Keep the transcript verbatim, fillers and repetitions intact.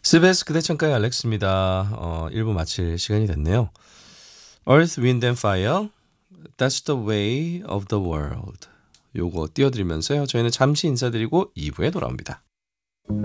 스베스 그대 창가의 알렉스입니다. 어, 일 부 마칠 시간이 됐네요. Earth, Wind and Fire, That's the Way of the World. 요거 띄워드리면서요. 저희는 잠시 인사드리고 이 부에 돌아옵니다.